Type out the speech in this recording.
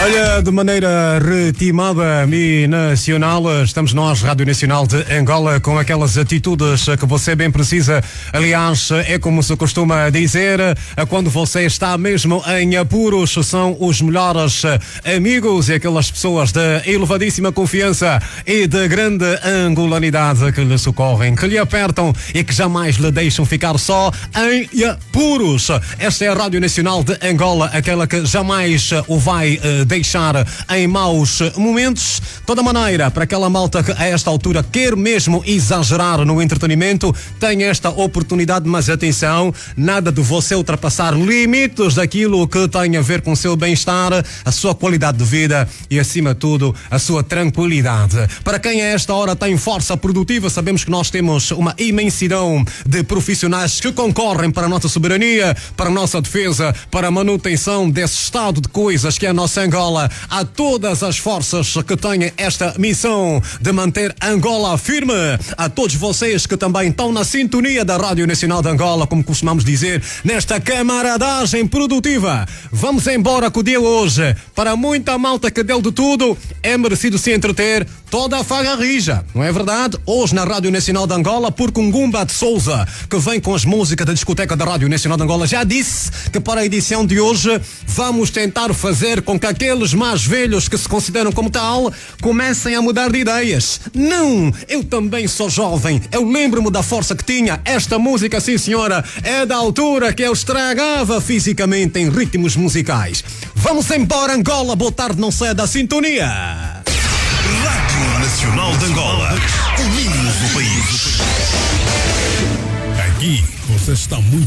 Olha, de maneira ritmada e nacional, estamos nós, Rádio Nacional de Angola, com aquelas atitudes que você bem precisa. Aliás, é como se costuma dizer, quando você está mesmo em apuros, são os melhores amigos e aquelas pessoas de elevadíssima confiança e de grande angolanidade que lhe socorrem, que lhe apertam e que jamais lhe deixam ficar só em apuros. Esta é a Rádio Nacional de Angola, aquela que jamais o vai deixar em maus momentos. Toda maneira, para aquela malta que a esta altura quer mesmo exagerar no entretenimento, tem esta oportunidade, mas atenção, nada de você ultrapassar limites daquilo que tem a ver com o seu bem-estar, a sua qualidade de vida e, acima de tudo, a sua tranquilidade. Para quem a esta hora tem força produtiva, sabemos que nós temos uma imensidão de profissionais que concorrem para a nossa soberania, para a nossa defesa, para a manutenção desse estado de coisas que é a nossa Angola. A todas as forças que têm esta missão de manter Angola firme, a todos vocês que também estão na sintonia da Rádio Nacional de Angola, como costumamos dizer, nesta camaradagem produtiva. Vamos embora com o dia hoje. Para muita malta que deu de tudo, é merecido se entreter toda a faga rija, não é verdade? Hoje na Rádio Nacional de Angola, porque um Gumba de Souza, que vem com as músicas da discoteca da Rádio Nacional de Angola, já disse que para a edição de hoje vamos tentar fazer com que aqueles mais velhos que se consideram como tal comecem a mudar de ideias. Não, eu também sou jovem, eu lembro-me da força que tinha. Esta música, sim senhora, é da altura que eu estragava fisicamente em ritmos musicais. Vamos embora, Angola, boa tarde, não saia da sintonia. Rádio Nacional de Angola, o mínimo do país. Aqui você está muito